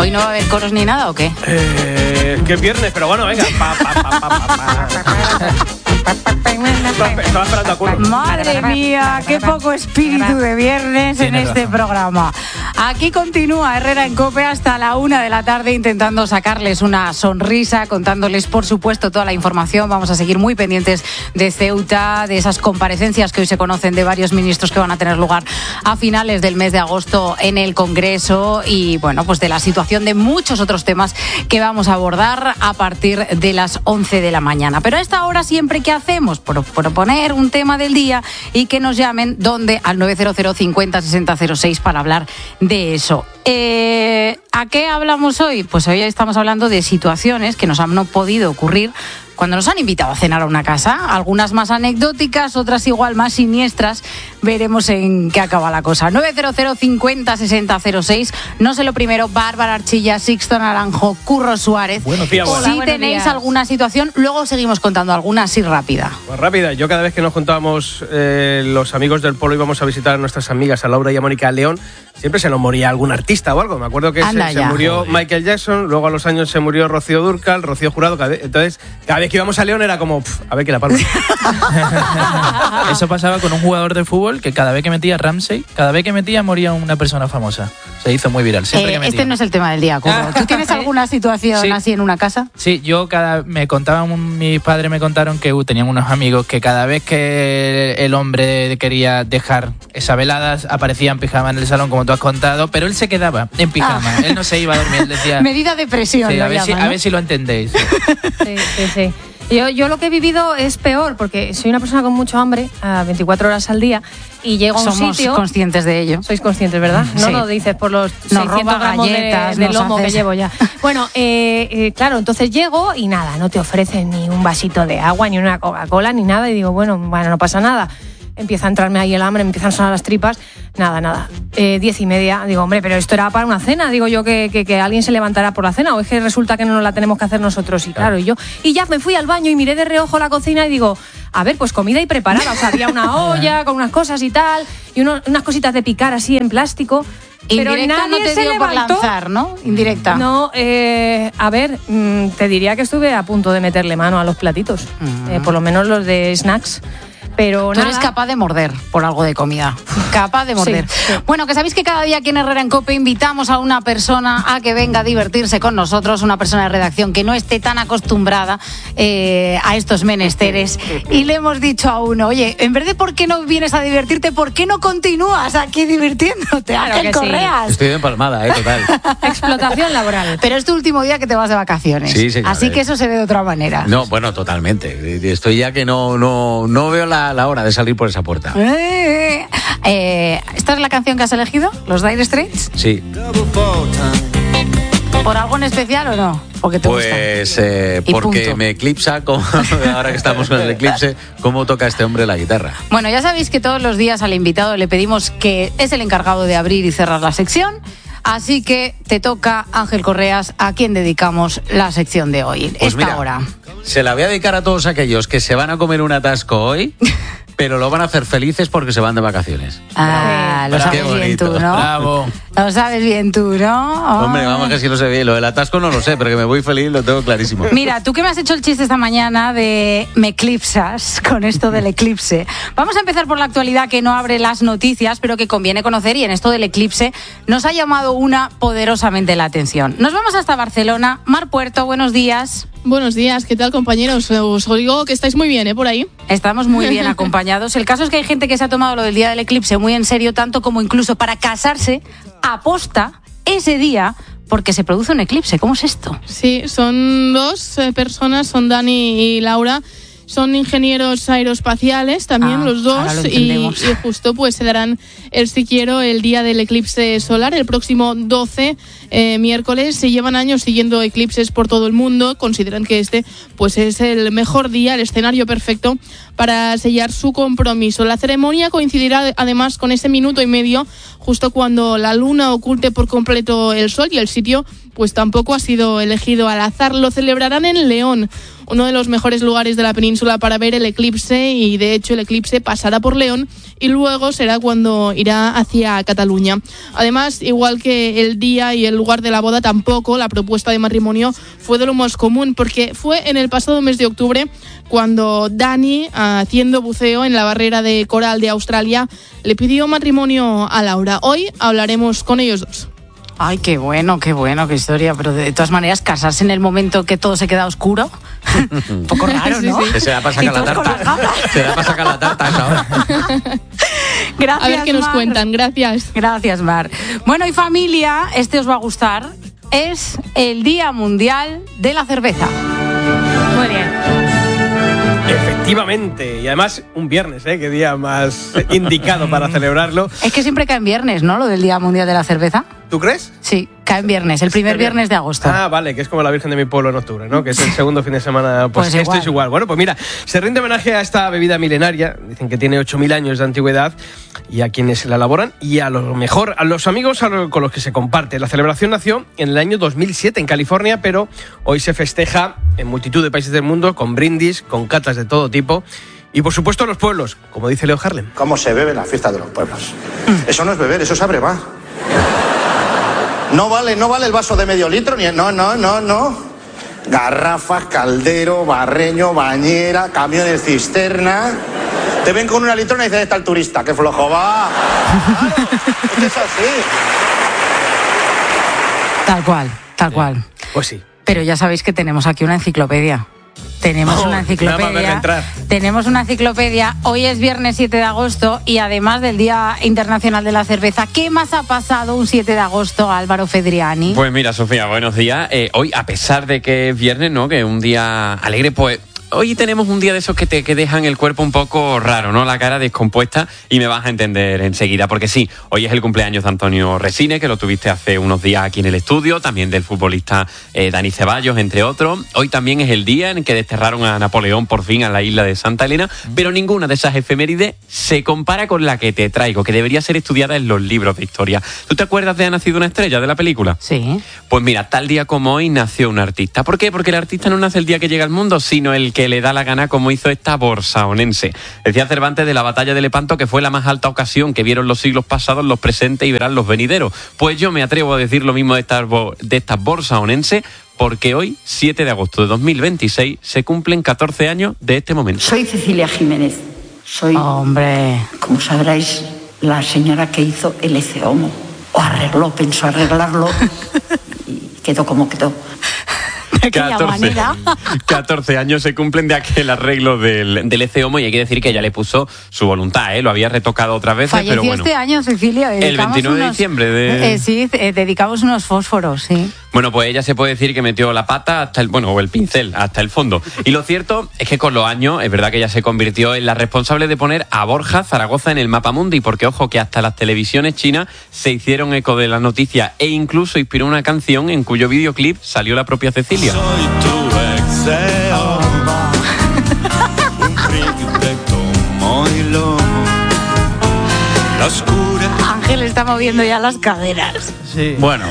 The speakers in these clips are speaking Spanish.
¿Hoy no va a haber coros ni nada o qué? Que es viernes, pero bueno, venga. Estaba esperando a Curro. Madre mía, qué poco espíritu de viernes en este programa. Aquí continúa Herrera en COPE hasta la 1 de la tarde intentando sacarles una sonrisa, contándoles por supuesto toda la información. Vamos a seguir muy pendientes de Ceuta, de esas comparecencias que hoy se conocen de varios ministros que van a tener lugar a finales del mes de agosto en el Congreso y bueno, pues de la situación de muchos otros temas que vamos a abordar a partir de las 11 de la mañana. Pero a esta hora siempre, ¿qué hacemos? Proponer un tema del día y que nos llamen, ¿dónde? Al 900 50 60 06 para hablar de eso. ¿A qué hablamos hoy? Pues hoy estamos hablando de situaciones que nos han podido ocurrir cuando nos han invitado a cenar a una casa, algunas más anecdóticas, otras igual más siniestras. Veremos en qué acaba la cosa. 900 50 60 06. No sé lo primero, Bárbara Archilla, Sixto Naranjo, Curro Suárez. Buenos días. Si tenéis alguna situación, luego seguimos contando alguna así rápida. Pues rápida. Yo cada vez que nos juntábamos los amigos del Polo íbamos a visitar a nuestras amigas, a Laura y a Mónica León, siempre se nos moría algún artista o algo. Me acuerdo que se murió Michael Jackson, luego a los años se murió Rocío Dúrcal, Rocío Jurado. Entonces, cada vez que íbamos a León era como, a ver que la palma. Eso pasaba con un jugador de fútbol que cada vez que metía Ramsey, cada vez que metía moría una persona famosa. Se hizo muy viral. Siempre que metía. Este no es el tema del día, Curro. ¿Tú tienes alguna situación así en una casa? Sí, mis padres me contaron que tenían unos amigos que cada vez que el hombre quería dejar esa velada aparecía en pijama en el salón, como tú has contado, pero él se quedaba en pijama. Él no se iba a dormir, él decía... Medida de presión. Sí, a ver si lo entendéis. Sí. Yo lo que he vivido es peor, porque soy una persona con mucho hambre, 24 horas al día, y llego a un sitio... Somos conscientes de ello. Sois conscientes, ¿verdad? No Sí. lo dices por los Nos 600 roba gramos galletas, de nos lomo haces- que llevo ya. Bueno, claro, entonces llego y nada, no te ofrecen ni un vasito de agua, ni una Coca-Cola, ni nada, y digo, bueno, no pasa nada. Empieza a entrarme ahí el hambre, me empiezan a sonar las tripas. Nada. 10:30. Digo, hombre, pero esto era para una cena. Digo yo que alguien se levantará por la cena. O es que resulta que no nos la tenemos que hacer nosotros. Y claro, y ya me fui al baño y miré de reojo la cocina y digo, a ver, pues comida y preparada. O sea, había una olla con unas cosas y tal. Y unas cositas de picar así en plástico. Pero Indirecta nadie no te se dio por levantó. lanzar, ¿no? Indirecta. No, a ver, te diría que estuve a punto de meterle mano a los platitos. Por lo menos los de snacks. Pero Tú nada. eres capaz de morder por algo de comida. Capaz de morder. Sí. Bueno, que sabéis que cada día aquí en Herrera en COPE invitamos a una persona a que venga a divertirse con nosotros, una persona de redacción que no esté tan acostumbrada a estos menesteres. Y le hemos dicho a uno, oye, en vez de ¿por qué no vienes a divertirte? ¿Por qué no continúas aquí divirtiéndote? Claro Ángel que sí. Correas. Estoy de empalmada, total. Explotación laboral. Pero es tu último día que te vas de vacaciones. Sí, señor. Así que eso se ve de otra manera. No, bueno, totalmente. Estoy ya que no veo la hora de salir por esa puerta. ¿Esta es la canción que has elegido? ¿Los Dire Straits? Sí. ¿Por algo en especial o no? Porque te Pues Y porque punto. me eclipsa, ahora que estamos con el eclipse, cómo toca este hombre la guitarra. Bueno, ya sabéis que todos los días al invitado le pedimos que es el encargado de abrir y cerrar la sección. Así que te toca, Ángel Correas, a quien dedicamos la sección de hoy. Pues esta mira, hora. Se la voy a dedicar a todos aquellos que se van a comer un atasco hoy, pero lo van a hacer felices porque se van de vacaciones. Lo Bravo. sabes Qué bien tú, bonito. ¿no? Bravo. Lo sabes bien tú, ¿no? Hombre, vamos que sí lo sé bien. Lo del atasco no lo sé, pero que me voy feliz lo tengo clarísimo. Mira, tú que me has hecho el chiste esta mañana de me eclipsas con esto del eclipse. Vamos a empezar por la actualidad que no abre las noticias, pero que conviene conocer, y en esto del eclipse nos ha llamado una poderosamente la atención. Nos vamos hasta Barcelona. Mar Puerto, buenos días. Buenos días, ¿qué tal, compañeros? Os digo que estáis muy bien, por ahí. Estamos muy bien acompañados. El caso es que hay gente que se ha tomado lo del día del eclipse muy en serio, tanto como incluso para casarse aposta ese día porque se produce un eclipse. ¿Cómo es esto? Sí, son dos personas, son Dani y Laura. Son ingenieros aeroespaciales también los dos, ahora lo y entendemos. justo pues se darán el si quiero el día del eclipse solar, el próximo 12 miércoles. Se llevan años siguiendo eclipses por todo el mundo, consideran que este pues es el mejor día, el escenario perfecto para sellar su compromiso. La ceremonia coincidirá además con ese minuto y medio justo cuando la luna oculte por completo el sol, y el sitio pues tampoco ha sido elegido al azar. Lo celebrarán en León, uno de los mejores lugares de la península para ver el eclipse, y de hecho el eclipse pasará por León y luego será cuando irá hacia Cataluña. Además, igual que el día y el lugar de la boda, tampoco la propuesta de matrimonio fue de lo más común, porque fue en el pasado mes de octubre cuando Dani, haciendo buceo en la barrera de coral de Australia, le pidió matrimonio a Laura. Hoy hablaremos con ellos dos. Ay, qué bueno, qué historia. Pero de todas maneras, casarse en el momento que todo se queda oscuro, un poco raro, ¿no? Sí. Se da para sacar la tarta. Se da para sacar la tarta a esa hora. Gracias, a ver qué nos cuentan. Gracias. Gracias, Mar. Bueno, y familia, os va a gustar. Es el Día Mundial de la Cerveza. Muy bien. Efectivamente, y además un viernes, qué día más indicado para celebrarlo. Es que siempre cae en viernes, ¿no? Lo del Día Mundial de la Cerveza. ¿Tú crees? Sí, cae en viernes, el primer viernes de agosto. Ah, vale, que es como la Virgen de mi pueblo en octubre, ¿no? Que es el segundo fin de semana. Pues esto es igual. Bueno, pues mira, se rinde homenaje a esta bebida milenaria, dicen que tiene 8.000 años de antigüedad, y a quienes la elaboran, y a lo mejor a los amigos con los que se comparte. La celebración nació en el año 2007 en California, pero hoy se festeja en multitud de países del mundo, con brindis, con catas de todo tipo. Y por supuesto los pueblos, como dice Leo Harlem. ¿Cómo se bebe en la fiesta de los pueblos? Eso no es beber, eso es abreva. No vale el vaso de medio litro, ni... No. Garrafas, caldero, barreño, bañera, camiones cisterna. Te ven con una litrona y dicen, está el turista, qué flojo va. Claro, es que es así. Tal cual. Pues sí. Pero ya sabéis que tenemos aquí una enciclopedia. Tenemos una enciclopedia. Hoy es viernes 7 de agosto y además del Día Internacional de la Cerveza, ¿qué más ha pasado un 7 de agosto, Álvaro Fedriani? Pues mira, Sofía, buenos días. Hoy, a pesar de que es viernes, ¿no? Que es un día alegre, pues... Hoy tenemos un día de esos que dejan el cuerpo un poco raro, ¿no? La cara descompuesta, y me vas a entender enseguida, porque sí, hoy es el cumpleaños de Antonio Resines, que lo tuviste hace unos días aquí en el estudio, también del futbolista Dani Ceballos, entre otros. Hoy también es el día en que desterraron a Napoleón por fin a la isla de Santa Elena, pero ninguna de esas efemérides se compara con la que te traigo, que debería ser estudiada en los libros de historia. ¿Tú te acuerdas de Ha nacido una estrella, de la película? Sí. Pues mira, tal día como hoy nació un artista. ¿Por qué? Porque el artista no nace el día que llega al mundo, sino el que le da la gana, como hizo esta borsaonense. Decía Cervantes de la batalla de Lepanto que fue la más alta ocasión que vieron los siglos pasados, los presentes y verán los venideros. Pues yo me atrevo a decir lo mismo de esta borsaonense, porque hoy, 7 de agosto de 2026, se cumplen 14 años de este momento. Soy Cecilia Jiménez. Soy, como sabréis, la señora que hizo el Ecce Homo. Pensó arreglarlo y quedó como quedó. 14 años se cumplen de aquel arreglo del Ecce Homo, y hay que decir que ella le puso su voluntad, lo había retocado otras veces. Falleció pero bueno. Este año, Cecilia. El 29 de diciembre. Sí, dedicamos unos fósforos, sí. Bueno, pues ella se puede decir que metió la pata o el pincel hasta el fondo. Y lo cierto es que con los años, es verdad que ella se convirtió en la responsable de poner a Borja Zaragoza en el mapa mundi, porque ojo que hasta las televisiones chinas se hicieron eco de la noticia, e incluso inspiró una canción en cuyo videoclip salió la propia Cecilia. Soy tu Ecce Homo, un príncipe como hilo, la oscura. Ángel está moviendo ya las caderas. Sí. Bueno.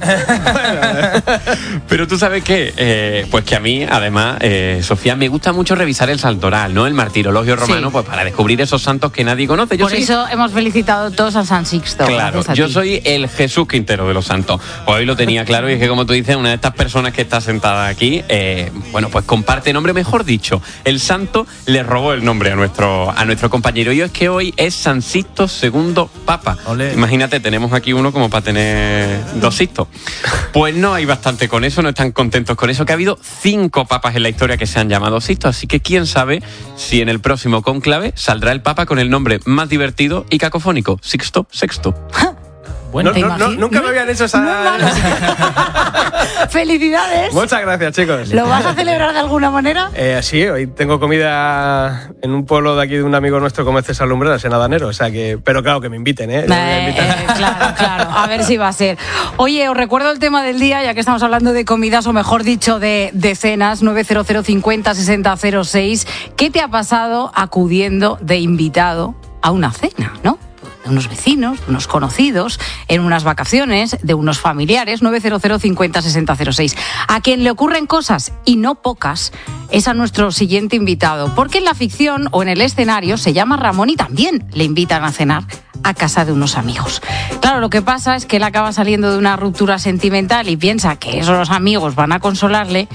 Pero tú sabes que, pues que a mí, además, Sofía, me gusta mucho revisar el santoral, ¿no? El martirologio romano, pues para descubrir esos santos que nadie conoce. Por eso hemos felicitado todos a San Sixto. Claro, yo soy el Jesús Quintero de los santos. Pues hoy lo tenía claro, y es que, como tú dices, una de estas personas que está sentada aquí, pues comparte nombre, mejor dicho. El santo le robó el nombre a nuestro compañero. Y es que hoy es San Sixto II Papa. Olé. Imagínate, tenemos aquí uno como para tener 2 Sixtos. Pues no hay bastante con eso, no están contentos con eso, que ha habido 5 papas en la historia que se han lllamado Sixto, así que quién sabe si en el próximo cónclave saldrá el papa con el nombre más divertido y cacofónico, Sixto Sexto. Bueno, nunca me habían hecho esa... ¡Felicidades! Muchas gracias, chicos. ¿Lo vas a celebrar de alguna manera? Sí, hoy tengo comida en un pueblo de aquí de un amigo nuestro como César Lumbreras, en Adanero, o sea que... Pero claro, que me inviten, Claro, a ver si va a ser. Oye, os recuerdo el tema del día, ya que estamos hablando de comidas, o mejor dicho, de cenas, 900 50 60 06. ¿Qué te ha pasado acudiendo de invitado a una cena, no? De unos vecinos, de unos conocidos, en unas vacaciones, de unos familiares, 900 50 60 06. A quien le ocurren cosas, y no pocas, es a nuestro siguiente invitado, porque en la ficción o en el escenario se llama Ramón y también le invitan a cenar a casa de unos amigos. Claro, lo que pasa es que él acaba saliendo de una ruptura sentimental y piensa que esos amigos van a consolarle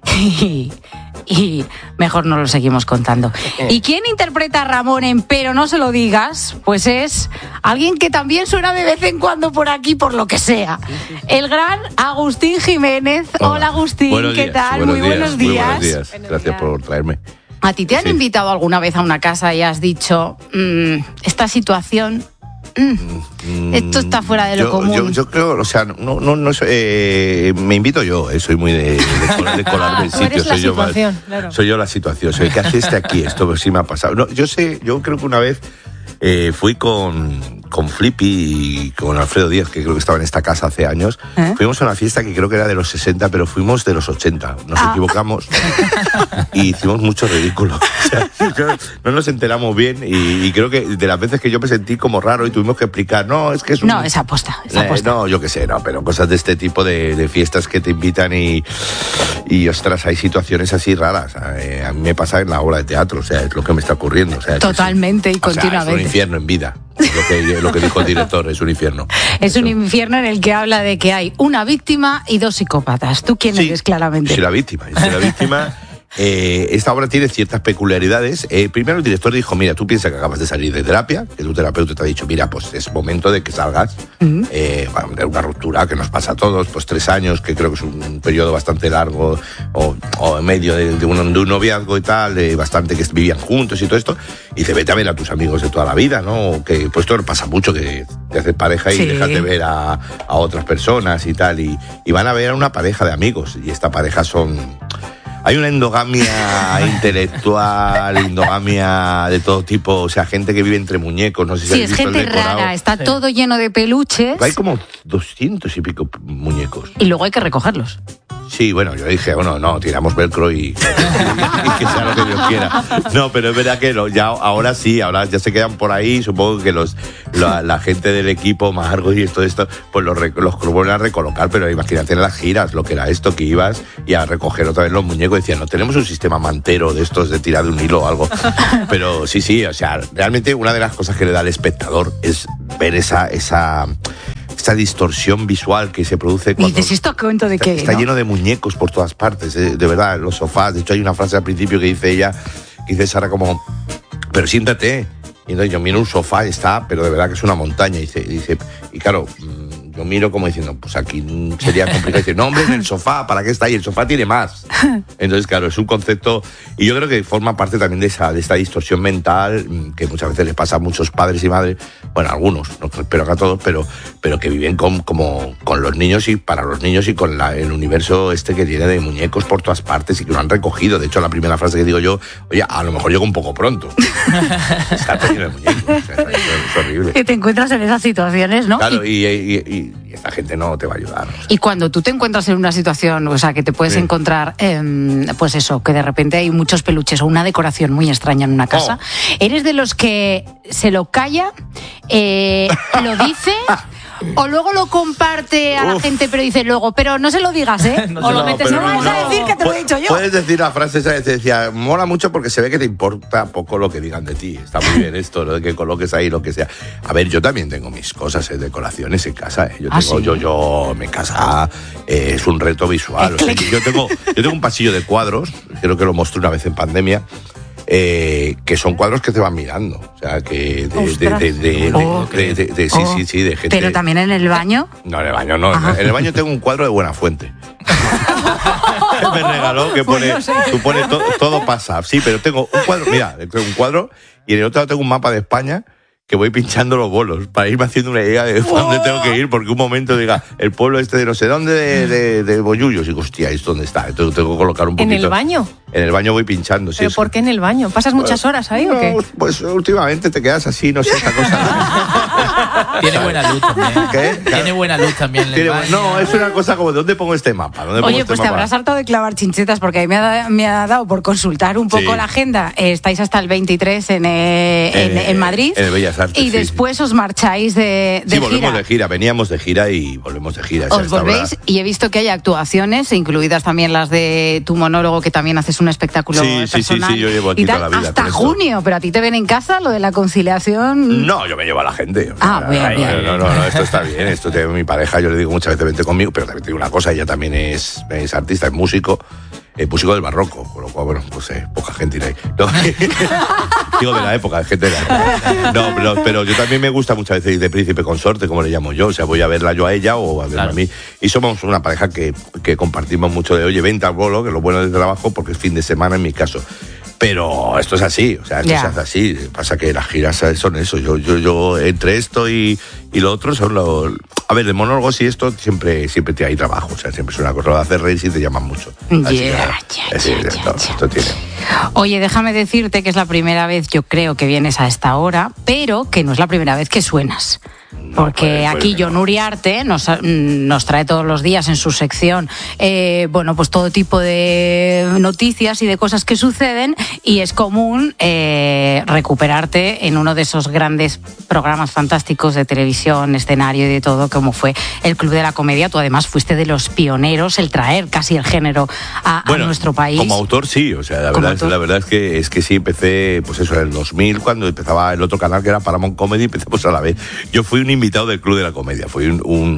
y mejor no lo seguimos contando. ¿Y quién interpreta a Ramón en Pero no se lo digas? Pues es alguien que también suena de vez en cuando por aquí, por lo que sea. El gran Agustín Jiménez. Hola Agustín, ¿qué tal? Muy buenos días. Buenos días. Gracias por traerme. ¿A ti te han invitado alguna vez a una casa y has dicho, esta situación... esto está fuera de lo común? Yo creo, o sea, no me invito yo, soy muy de colarme en sitios. Soy yo la situación, soy ¿qué hace aquí? Esto pues sí me ha pasado. No, yo creo que una vez fui con Flippy y con Alfredo Díaz, que creo que estaba en esta casa hace años. Fuimos a una fiesta que creo que era de los 60, pero fuimos de los 80. Nos equivocamos y hicimos mucho ridículo. O sea, no nos enteramos bien y creo que de las veces que yo me sentí como raro y tuvimos que explicar, no, es que es un... No, es aposta. No, yo qué sé, no, pero cosas de este tipo de fiestas que te invitan y ostras, hay situaciones así raras. A mí me pasa en la obra de teatro, o sea, es lo que me está ocurriendo. O sea, totalmente y continuamente. Es un infierno en vida. Lo que dijo el director, es un infierno. Es un infierno en el que habla de que hay una víctima y dos psicópatas. ¿Tú quién eres claramente? Yo soy la víctima. Esta obra tiene ciertas peculiaridades. Primero el director dijo, mira, tú piensas que acabas de salir de terapia, que tu terapeuta te ha dicho, mira, pues es momento de que salgas de una ruptura que nos pasa a todos, pues 3 años, que creo que es un periodo bastante largo, o en medio de un noviazgo y tal, bastante que vivían juntos y todo esto, y dice, vete a ver a tus amigos de toda la vida, ¿no? Que pues esto pasa mucho, que te haces pareja y dejas de ver a otras personas y tal, y van a ver a una pareja de amigos, y esta pareja hay una endogamia intelectual, endogamia de todo tipo, o sea, gente que vive entre muñecos, no sé si habéis visto el decorado. Sí, es gente rara, está todo lleno de peluches. Hay como 200 y pico muñecos. Y luego hay que recogerlos. Sí, bueno, yo dije, no, tiramos velcro y que sea lo que Dios quiera. No, pero es verdad que ahora ya se quedan por ahí, supongo que la gente del equipo, Margot y todo esto, pues los vuelven a recolocar, pero imagínate en las giras, lo que era esto, que ibas y a recoger otra vez los muñecos, decían, no tenemos un sistema mantero de estos de tirar de un hilo o algo. Pero sí, o sea, realmente una de las cosas que le da al espectador es ver esa distorsión visual que se produce cuando... Dices, ¿esto cuento de qué? Está lleno de muñecos por todas partes, de verdad, los sofás. De hecho, hay una frase al principio que dice ella, que dice Sara como, pero siéntate. Y entonces yo miro un sofá y está, pero de verdad que es una montaña. Y claro, yo miro como diciendo, pues aquí sería complicado. Dice, no, hombre, en el sofá, ¿para qué está ahí? El sofá tiene más. Entonces, claro, es un concepto, y yo creo que forma parte también de esta distorsión mental que muchas veces les pasa a muchos padres y madres, bueno, algunos, no espero que a todos, pero que viven con los niños y para los niños y con el universo que tiene de muñecos por todas partes y que lo han recogido. De hecho, la primera frase que digo yo, oye, a lo mejor llego un poco pronto. Está lleno de muñecos, o sea, es horrible. Que te encuentras en esas situaciones, ¿no? Claro, y esta gente no te va a ayudar. Y cuando tú te encuentras en una situación, o sea, que te puedes encontrar, pues eso, que de repente hay muchos peluches o una decoración muy extraña en una casa, ¿eres de los que se lo calla, lo dice... o luego lo comparte a la gente, pero dice luego, pero no se lo digas, ¿eh? No, o lo metes no vas a decir que te lo he dicho yo. Puedes decir la frase esa que te decía, mola mucho porque se ve que te importa poco lo que digan de ti. Está muy bien esto, lo de que coloques ahí lo que sea. A ver, yo también tengo mis cosas, decoraciones en casa. Yo mi casa es un reto visual. O sea, yo tengo un pasillo de cuadros, creo que lo mostré una vez en pandemia. Que son cuadros que te van mirando, o sea, que de gente. Pero también en el baño. No, en el baño no. En el baño tengo un cuadro de Buenafuente. Me regaló que pone, tú pones todo pasa. Sí, pero tengo un cuadro, mira, tengo un cuadro y en el otro lado tengo un mapa de España que voy pinchando los bolos para irme haciendo una idea de dónde tengo que ir, porque un momento diga, el pueblo de no sé dónde de Bollullos, y digo, hostia, ¿esto dónde está? Entonces tengo que colocar un poquito. ¿En el baño? En el baño voy pinchando, sí. ¿Pero por qué en el baño? ¿Pasas muchas horas ahí o qué? Pues últimamente te quedas así, no sé, esta cosa. Tiene buena luz también. ¿Qué? Tiene buena luz también. No, es una cosa como, ¿dónde pongo este mapa? Oye, pues te habrás hartado de clavar chinchetas, porque ahí me ha dado por consultar un poco la agenda. Estáis hasta el 23 en Madrid. En el Bellas Artes. Y después os marcháis de gira. Sí, volvemos de gira. Veníamos de gira y volvemos de gira. Os volvéis y he visto que hay actuaciones, incluidas también las de tu monólogo que también haces haces un espectáculo personal. Sí, yo llevo aquí toda la vida. Hasta junio, pero a ti te ven en casa lo de la conciliación. No, yo me llevo a la gente. Bien. No, esto está bien. Esto tiene mi pareja, yo le digo muchas veces vente conmigo, pero también te digo una cosa, ella también es artista, es músico del barroco, con lo cual, bueno, pues poca gente irá ahí. No, digo de la época, gente de la época. No, pero yo también me gusta muchas veces ir de príncipe consorte, como le llamo yo, o sea, voy a verla yo a ella o a verla a mí. Y somos una pareja que compartimos mucho de, oye, vente al bolo, que es lo bueno del trabajo, porque es fin de semana en mi caso. Pero esto es así, o sea, que se hace así. Pasa que las giras son eso. Yo entre esto y lo otro son los... A ver, de monólogos y esto siempre te hay trabajo. O sea, siempre es una cosa de hacer reír y te llaman mucho. Esto tiene... Oye, déjame decirte que es la primera vez, yo creo, que vienes a esta hora, pero que no es la primera vez que suenas. Porque aquí Jon Uriarte nos trae todos los días en su sección pues todo tipo de noticias y de cosas que suceden, y es común recuperarte en uno de esos grandes programas fantásticos de televisión, escenario y de todo, como fue el Club de la Comedia. Tú además fuiste de los pioneros, el traer casi el género a nuestro país. Como autor sí, o sea, la verdad es que sí, empecé pues eso en el 2000, cuando empezaba el otro canal que era Paramount Comedy, empezamos a la vez. Yo fui un invitado del Club de la Comedia, fui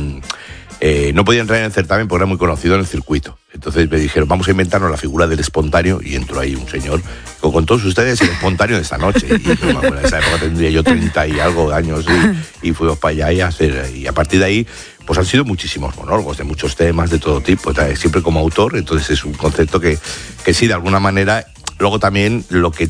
no podía entrar en el certamen porque era muy conocido en el circuito. Entonces me dijeron, vamos a inventarnos la figura del espontáneo, y entró ahí un señor con todos ustedes el espontáneo de esta noche. Y en esa época tendría yo 30 y algo años y fuimos para allá y a partir de ahí pues han sido muchísimos monólogos de muchos temas, de todo tipo, siempre como autor. Entonces es un concepto que sí, de alguna manera. Luego también de lo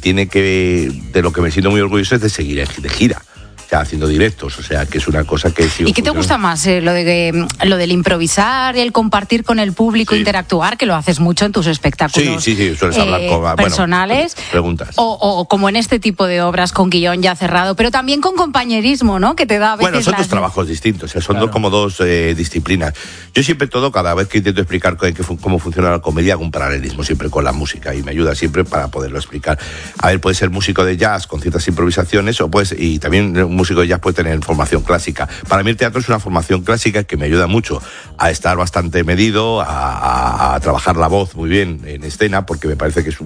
que me siento muy orgulloso es de seguir de gira. Haciendo directos, o sea, que es una cosa que sigo. ¿Y qué te gusta más? Lo del improvisar, el compartir con el público, interactuar, que lo haces mucho en tus espectáculos. Sí, sueles hablar con personales. Preguntas. O como en este tipo de obras con guión ya cerrado, pero también con compañerismo, ¿no? Que te da a veces. Bueno, son dos trabajos distintos, o sea, son como dos disciplinas. Yo siempre cada vez que intento explicar cómo funciona la comedia, hago un paralelismo siempre con la música, y me ayuda siempre para poderlo explicar. A ver, puedes ser músico de jazz con ciertas improvisaciones, y también músico de jazz puede tener formación clásica. Para mí el teatro es una formación clásica que me ayuda mucho a estar bastante medido, a trabajar la voz muy bien en escena, porque me parece que es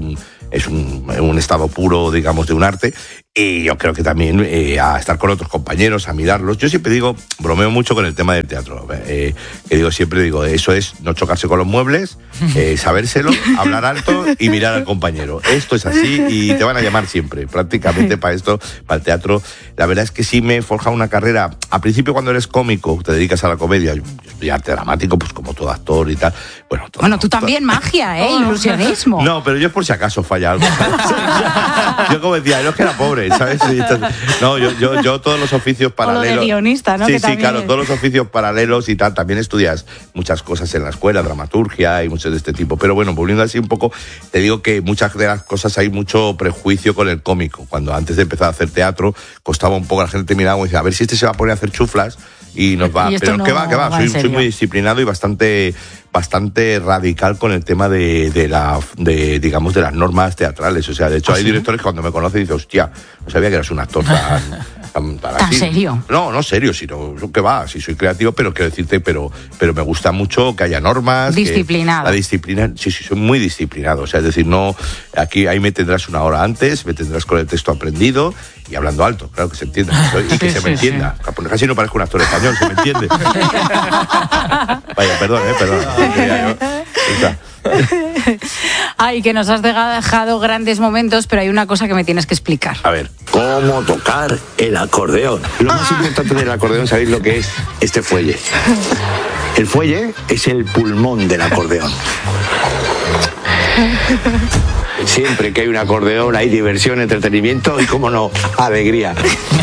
un estado puro, digamos, de un arte. Y yo creo que también a estar con otros compañeros, a mirarlos. Yo siempre bromeo mucho con el tema del teatro. Siempre digo, eso es no chocarse con los muebles, sabérselo, hablar alto y mirar al compañero. Esto es así y te van a llamar siempre, prácticamente para esto, para el teatro. La verdad es que sí me he forjado una carrera. Al principio, cuando eres cómico, te dedicas a la comedia. Yo estudié arte dramático, pues como todo actor y tal. Bueno, tú también magia, ilusionismo. No, pero yo por si acaso falla algo. Yo como decía, no es que era pobre, ¿sabes? No, yo todos los oficios paralelos. O lo de guionista, ¿no? Sí, claro, todos los oficios paralelos y tal. También estudias muchas cosas en la escuela, dramaturgia y muchos de este tipo. Pero bueno, volviendo así un poco, te digo que muchas de las cosas hay mucho prejuicio con el cómico. Cuando antes de empezar a hacer teatro, costaba un poco, la gente miraba y decía, a ver si este se va a poner a hacer chuflas y nos va. Pero no, ¿qué va? Soy muy disciplinado y bastante radical con el tema de las normas teatrales. O sea, de hecho, hay directores que cuando me conocen dicen, hostia, no sabía que eras un actor tan así. serio? No serio, sino que va, sí soy creativo, pero quiero decirte, pero me gusta mucho que haya normas. Disciplinado. La disciplina, sí, soy muy disciplinado. O sea, es decir, no, ahí me tendrás una hora antes, me tendrás con el texto aprendido y hablando alto, claro, que se entienda. Y que se me entienda. Casi no parezco un actor español, se me entiende. Vaya, perdón. Ay, que nos has dejado grandes momentos, pero hay una cosa que me tienes que explicar. A ver. ¿Cómo tocar el acordeón? Lo más importante del acordeón, ¿sabéis lo que es? Este fuelle. El fuelle es el pulmón del acordeón. Siempre que hay un acordeón hay diversión, entretenimiento y, cómo no, alegría.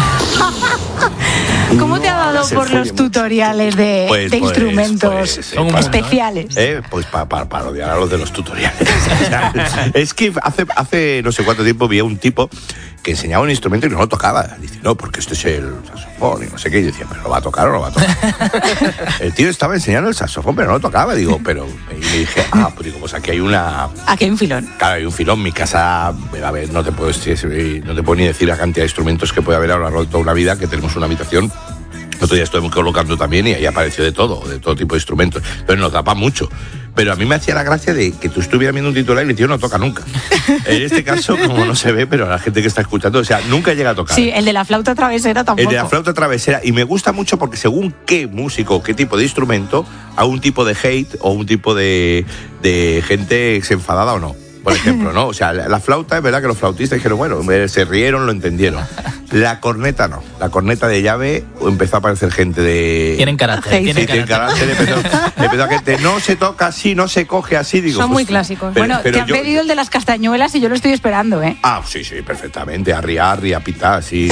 ¿Cómo te ha dado por los tutoriales de instrumentos especiales? Pues para odiar a los de los tutoriales. Es que hace no sé cuánto tiempo vi a un tipo que enseñaba un instrumento y no lo tocaba. Dice, no, porque este es el saxofón y no sé qué. Y decía, ¿pero lo va a tocar o no lo va a tocar? El tío estaba enseñando el saxofón, pero no lo tocaba. Y me dije, pues aquí hay una... Aquí hay un filón. Claro, hay un filón. Mi casa, a ver, no te puedo ni decir la cantidad de instrumentos que puede haber a lo largo de toda una vida, que tenemos una habitación. El otro día estoy colocando también y ahí apareció de todo tipo de instrumentos. Entonces nos da para mucho. Pero a mí me hacía la gracia de que tú estuvieras viendo un titular y el tío no toca nunca. En este caso, como no se ve, pero la gente que está escuchando, o sea, nunca llega a tocar. Sí, el de la flauta travesera tampoco. El de la flauta travesera, y me gusta mucho porque según qué músico, qué tipo de instrumento, a un tipo de hate o un tipo de gente se enfadada o no. Por ejemplo, ¿no? O sea, la flauta, es verdad que los flautistas dijeron, bueno, se rieron, lo entendieron. La corneta no. La corneta de llave empezó a aparecer gente de... Tienen carácter. Tienen carácter. Empezó a gente, no se toca así, no se coge así. Digo, son muy clásicos. Bueno, te han pedido el de las castañuelas y yo lo estoy esperando, ¿eh? Ah, sí, perfectamente. Arri, a pitar, sí. O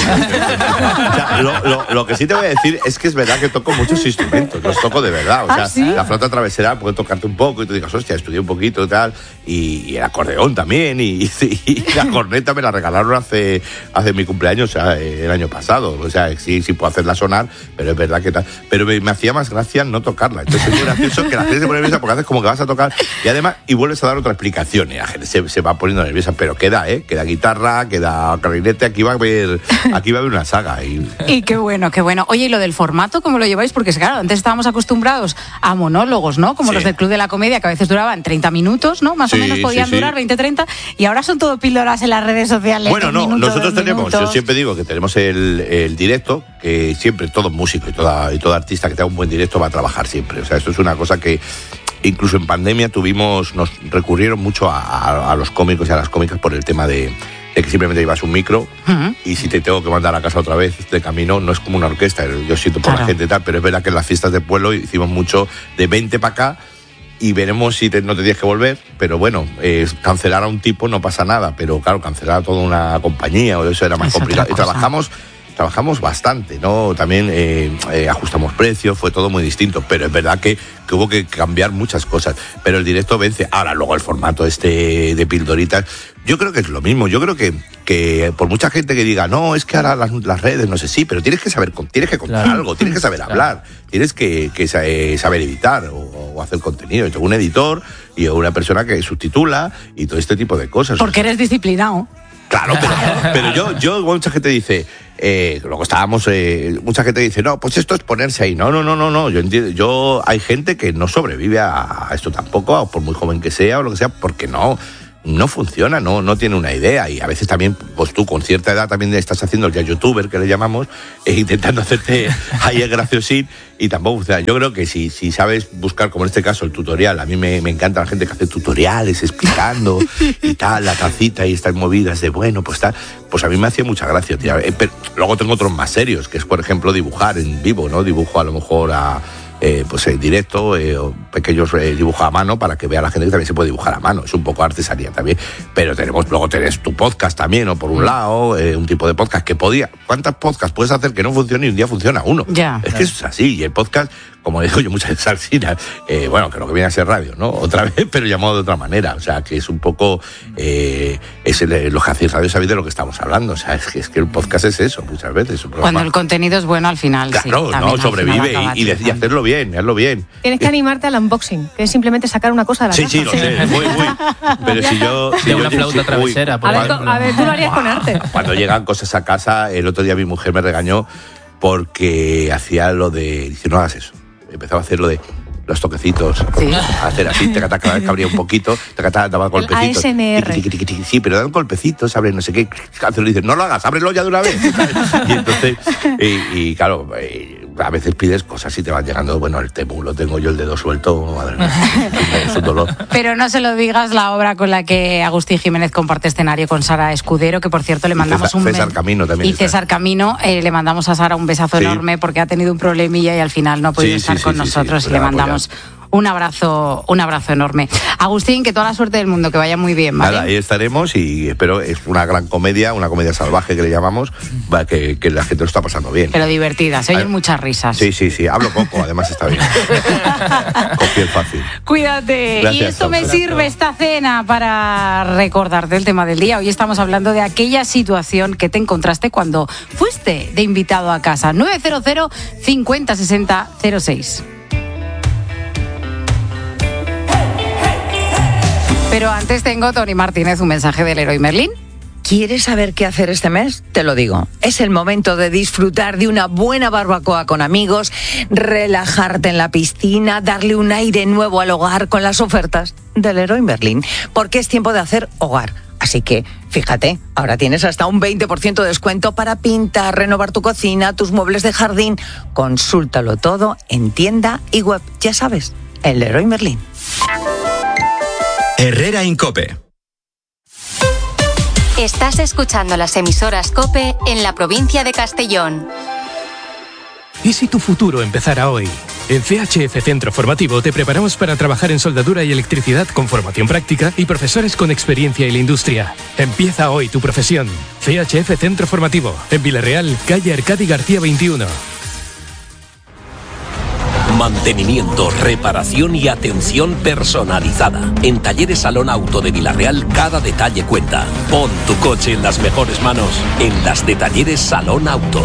sea, lo que sí te voy a decir es que es verdad que toco muchos instrumentos. Los toco de verdad. O sea, ¿sí? La flauta travesera puede tocarte un poco y tú digas, hostia, estudié un poquito y tal. Y el acordeón también. Y la corneta me la regalaron hace mi cumpleaños, o sea, el año pasado. O sea, sí puedo hacerla sonar, pero es verdad que tal. Pero me hacía más gracia no tocarla. Entonces es muy gracioso que la gente se pone nerviosa porque haces como que vas a tocar y además y vuelves a dar otra explicación. Y la gente se va poniendo nerviosa, pero queda guitarra, queda clarinete. Aquí va a haber una saga. Y qué bueno, qué bueno. Oye, ¿y lo del formato cómo lo lleváis? Porque claro, antes estábamos acostumbrados a monólogos, ¿no? Como los del Club de la Comedia, que a veces duraban 30 minutos, ¿no? Más o menos podían durar 20-30, y ahora son todo píldoras en las redes sociales. Bueno, no, nosotros tenemos, yo siempre digo que tenemos el directo, que siempre todo músico y todo artista que tenga un buen directo va a trabajar siempre. O sea, esto es una cosa que incluso en pandemia nos recurrieron mucho a los cómicos y a las cómicas por el tema de que simplemente llevas un micro y si te tengo que mandar a casa otra vez de camino, no es como una orquesta, yo siento por la gente y tal, pero es verdad que en las fiestas de pueblo hicimos mucho de 20 para acá y veremos si no te tienes que volver, pero bueno, cancelar a un tipo no pasa nada, pero claro, cancelar a toda una compañía o eso era más complicado. Y trabajamos bastante, ¿no? También ajustamos precios, fue todo muy distinto, pero es verdad que hubo que cambiar muchas cosas, pero el directo vence. Ahora, luego el formato de pildoritas, yo creo que es lo mismo. Yo creo que por mucha gente que diga, no, es que ahora las redes, no sé, sí, pero tienes que saber, tienes que contar algo, tienes que saber hablar, tienes que saber editar o hacer contenido. Yo tengo un editor y una persona que subtitula y todo este tipo de cosas. Porque eres disciplinado. Claro, pero yo mucha gente dice, luego estábamos, mucha gente dice, no, pues esto es ponerse ahí. No, yo entiendo, hay gente que no sobrevive a esto tampoco, por muy joven que sea o lo que sea, porque no funciona, no tiene una idea. Y a veces también, pues tú con cierta edad también estás haciendo el ya youtuber, que le llamamos, intentando hacerte ahí el graciosín, y tampoco funciona. Yo creo que si sabes buscar, como en este caso, el tutorial, a mí me encanta la gente que hace tutoriales explicando y tal, la tacita y estas movidas de bueno, pues tal, pues a mí me hacía mucha gracia, tío. Pero luego tengo otros más serios, que es, por ejemplo, dibujar en vivo, ¿no? Dibujo a lo mejor pues en directo, pequeños dibujos a mano para que vea la gente que también se puede dibujar a mano. Es un poco artesanía también. Pero luego tenés tu podcast también, ¿no? Por un lado, un tipo de podcast que ¿cuántos podcasts puedes hacer que no funcione y un día funciona uno? Ya. Es que eso es así. Y el podcast, como digo yo muchas veces al cine, bueno, que lo que viene a ser radio, ¿no? Otra vez, pero llamado de otra manera. O sea, que es un poco lo que hacéis radio, sabéis de lo que estamos hablando. O sea, es que el podcast es eso, muchas veces. Cuando el contenido es bueno al final. Claro, sí, no, sobrevive y hacerlo bien, hazlo bien. Tienes que animarte al unboxing, que es simplemente sacar una cosa de la caja. Sí, lo sé, muy. Pero si yo... de una flauta travesera. A ver, tú lo harías con arte. Cuando llegan cosas a casa, el otro día mi mujer me regañó porque hacía lo de... Dice, no hagas eso. Empezaba a hacer lo de los toquecitos, a hacer así, cada vez que abría un poquito, daba golpecitos. ASMR. Sí, pero dan golpecitos, abre no sé qué, le dices, no lo hagas, ábrelo ya de una vez. Y entonces, y claro, a veces pides cosas y te van llegando, bueno, el temu, lo tengo yo el dedo suelto, madre mía, es un dolor. Pero no se lo digas la obra con la que Agustín Jiménez comparte escenario con Sara Escudero, que por cierto le mandamos César Camino también. Y César Camino, le mandamos a Sara un besazo enorme porque ha tenido un problemilla y al final no ha podido estar con nosotros y le mandamos un abrazo enorme. Agustín, que toda la suerte del mundo, que vaya muy bien, ¿vale? Nada, ahí estaremos y espero, es una gran comedia, una comedia salvaje que le llamamos, que la gente lo está pasando bien. Pero divertida, se oyen muchas risas. Sí, hablo poco, además está bien. Confío fácil. Cuídate. Gracias, y esto me sirve, esta cena, para recordarte el tema del día. Hoy estamos hablando de aquella situación que te encontraste cuando fuiste de invitado a casa. 900 50 60 06. Pero antes tengo, Tony Martínez, un mensaje del Leroy Merlin. ¿Quieres saber qué hacer este mes? Te lo digo. Es el momento de disfrutar de una buena barbacoa con amigos, relajarte en la piscina, darle un aire nuevo al hogar con las ofertas del Leroy Merlin, porque es tiempo de hacer hogar. Así que, fíjate, ahora tienes hasta un 20% de descuento para pintar, renovar tu cocina, tus muebles de jardín. Consúltalo todo en tienda y web. Ya sabes, el Leroy Merlin. Herrera en COPE. Estás escuchando las emisoras COPE en la provincia de Castellón. ¿Y si tu futuro empezara hoy? En CHF Centro Formativo te preparamos para trabajar en soldadura y electricidad con formación práctica y profesores con experiencia en la industria. Empieza hoy tu profesión. CHF Centro Formativo, en Villarreal, calle Arcadi García 21. Mantenimiento, reparación y atención personalizada. En Talleres Salón Auto de Villarreal cada detalle cuenta. Pon tu coche en las mejores manos en las de Talleres Salón Auto.